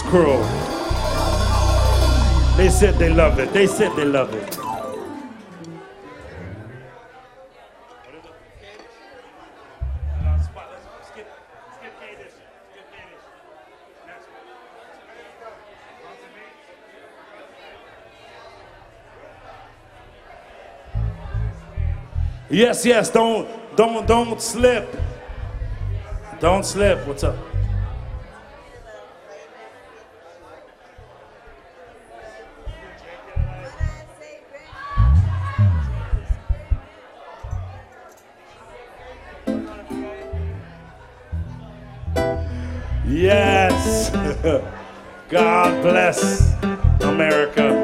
crew. They said they love it. They said they love it. Yes, yes, don't slip. Don't slip. What's up? Yes. God bless America.